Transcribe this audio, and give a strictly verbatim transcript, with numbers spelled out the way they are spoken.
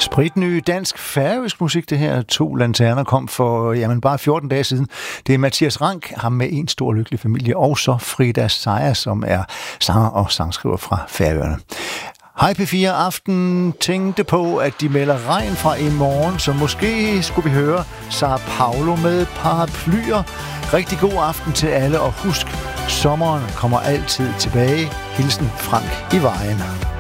Spritny dansk-færøsk musik, det her. To lanterner kom for jamen, bare fjorten dage siden. Det er Mathias Rank, ham med en stor lykkelig familie, og så Frida Sejer, som er sanger og sangskriver fra Færøerne. Hej P fire Aften tænkte på, at de melder regn fra i morgen, så måske skulle vi høre Sara Paulo med paraplyer. Rigtig god aften til alle, og husk, sommeren kommer altid tilbage. Hilsen Frank i Vejen.